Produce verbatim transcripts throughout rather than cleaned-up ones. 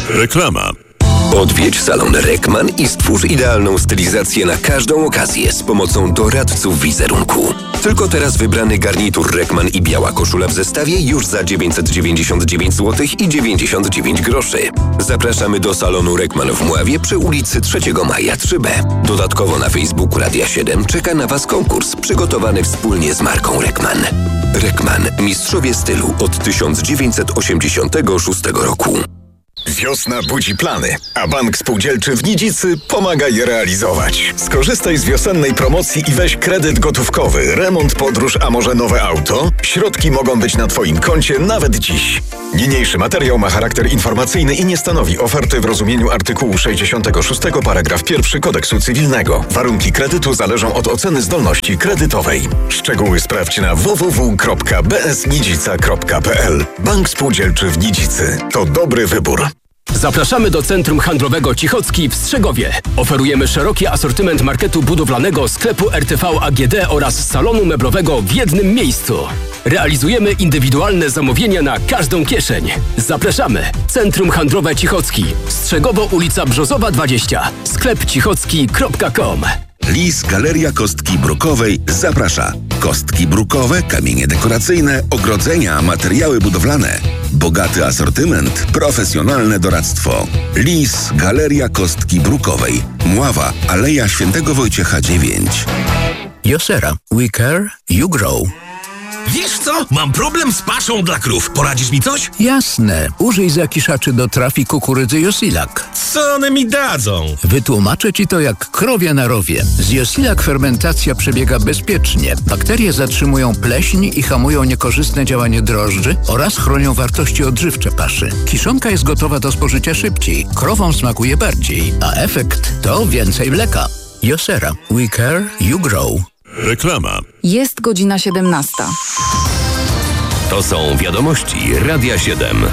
Reklama. Odwiedź salon Reckman i stwórz idealną stylizację na każdą okazję z pomocą doradców wizerunku. Tylko teraz wybrany garnitur Reckman i biała koszula w zestawie już za dziewięćset dziewięćdziesiąt dziewięć złotych i dziewięćdziesiąt dziewięć groszy. Zapraszamy do salonu Reckman w Mławie przy ulicy trzeciego Maja trzy B. Dodatkowo na Facebooku Radia siedem czeka na Was konkurs przygotowany wspólnie z marką Reckman. Reckman. Mistrzowie stylu od tysiąc dziewięćset osiemdziesiątego szóstego roku. Wiosna budzi plany, a Bank Spółdzielczy w Nidzicy pomaga je realizować. Skorzystaj z wiosennej promocji i weź kredyt gotówkowy, remont, podróż, a może nowe auto? Środki mogą być na Twoim koncie nawet dziś. Niniejszy materiał ma charakter informacyjny i nie stanowi oferty w rozumieniu artykułu sześćdziesiątego szóstego paragraf pierwszy Kodeksu Cywilnego. Warunki kredytu zależą od oceny zdolności kredytowej. Szczegóły sprawdź na w w w kropka b s nidzica kropka p l. Bank Spółdzielczy w Nidzicy. To dobry wybór. Zapraszamy do Centrum Handlowego Cichocki w Strzegowie. Oferujemy szeroki asortyment marketu budowlanego, sklepu R T V A G D oraz salonu meblowego w jednym miejscu. Realizujemy indywidualne zamówienia na każdą kieszeń. Zapraszamy. Centrum Handlowe Cichocki. Strzegowo, ulica Brzozowa dwadzieścia. sklep cichocki kropka com. Lis Galeria Kostki Brukowej zaprasza. Kostki brukowe, kamienie dekoracyjne, ogrodzenia, materiały budowlane. Bogaty asortyment, profesjonalne doradztwo. Lis Galeria Kostki Brukowej. Mława, Aleja Świętego Wojciecha dziewięć. Josera. We care, you grow. Wiesz co? Mam problem z paszą dla krów. Poradzisz mi coś? Jasne. Użyj zakiszaczy do trafi kukurydzy Josilak. Co one mi dadzą? Wytłumaczę Ci to jak krowia na rowie. Z Josilak fermentacja przebiega bezpiecznie. Bakterie zatrzymują pleśń i hamują niekorzystne działanie drożdży oraz chronią wartości odżywcze paszy. Kiszonka jest gotowa do spożycia szybciej. Krowom smakuje bardziej, a efekt to więcej mleka. Josera. We care, you grow. Reklama. Jest godzina siedemnasta. To są wiadomości Radia siedem.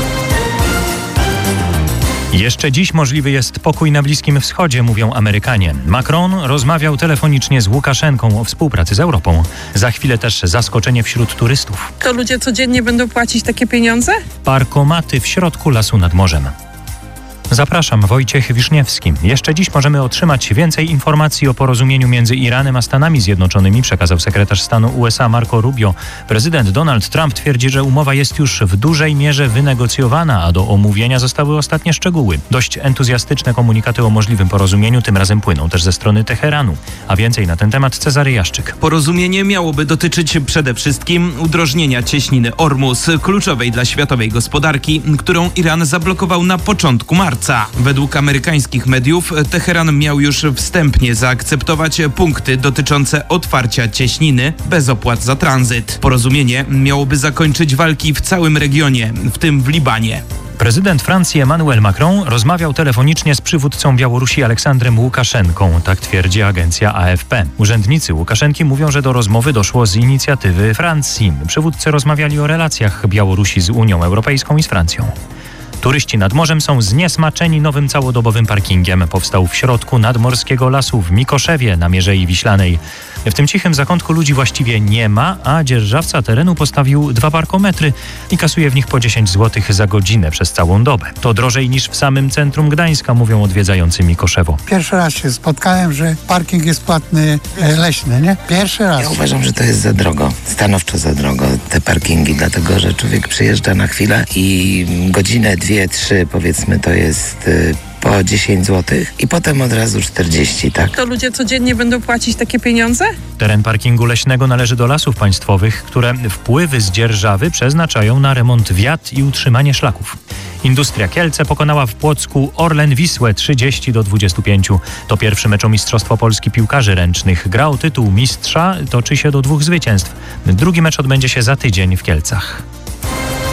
Jeszcze dziś możliwy jest pokój na Bliskim Wschodzie, mówią Amerykanie. Macron rozmawiał telefonicznie z Łukaszenką o współpracy z Europą. Za chwilę też zaskoczenie wśród turystów. To ludzie codziennie będą płacić takie pieniądze? Parkomaty w środku lasu nad morzem. Zapraszam, Wojciech Wiszniewski. Jeszcze dziś możemy otrzymać więcej informacji o porozumieniu między Iranem a Stanami Zjednoczonymi, przekazał sekretarz stanu U S A Marco Rubio. Prezydent Donald Trump twierdzi, że umowa jest już w dużej mierze wynegocjowana, a do omówienia zostały ostatnie szczegóły. Dość entuzjastyczne komunikaty o możliwym porozumieniu tym razem płyną też ze strony Teheranu. A więcej na ten temat Cezary Jaszczyk. Porozumienie miałoby dotyczyć przede wszystkim udrożnienia cieśniny Ormus, kluczowej dla światowej gospodarki, którą Iran zablokował na początku marca. Według amerykańskich mediów Teheran miał już wstępnie zaakceptować punkty dotyczące otwarcia cieśniny bez opłat za tranzyt. Porozumienie miałoby zakończyć walki w całym regionie, w tym w Libanie. Prezydent Francji Emmanuel Macron rozmawiał telefonicznie z przywódcą Białorusi Aleksandrem Łukaszenką, tak twierdzi agencja A F P. Urzędnicy Łukaszenki mówią, że do rozmowy doszło z inicjatywy Francji. Przywódcy rozmawiali o relacjach Białorusi z Unią Europejską i z Francją. Turyści nad morzem są zniesmaczeni nowym całodobowym parkingiem. Powstał w środku nadmorskiego lasu w Mikoszewie na Mierzei Wiślanej. W tym cichym zakątku ludzi właściwie nie ma, a dzierżawca terenu postawił dwa parkometry i kasuje w nich po dziesięć złotych za godzinę przez całą dobę. To drożej niż w samym centrum Gdańska, mówią odwiedzający Mikoszewo. Pierwszy raz się spotkałem, że parking jest płatny leśny, nie? Pierwszy raz. Ja uważam, że to jest za drogo, stanowczo za drogo te parkingi, dlatego że człowiek przyjeżdża na chwilę i godzinę, dwie, trzy powiedzmy to jest y, po dziesięć złotych i potem od razu czterdzieści, tak? To ludzie codziennie będą płacić takie pieniądze? Teren parkingu leśnego należy do Lasów Państwowych, które wpływy z dzierżawy przeznaczają na remont wiat i utrzymanie szlaków. Industria Kielce pokonała w Płocku Orlen Wisłę trzydzieści do dwudziestu pięciu. To pierwszy mecz o Mistrzostwo Polski piłkarzy ręcznych. Gra o tytuł mistrza toczy się do dwóch zwycięstw. Drugi mecz odbędzie się za tydzień w Kielcach.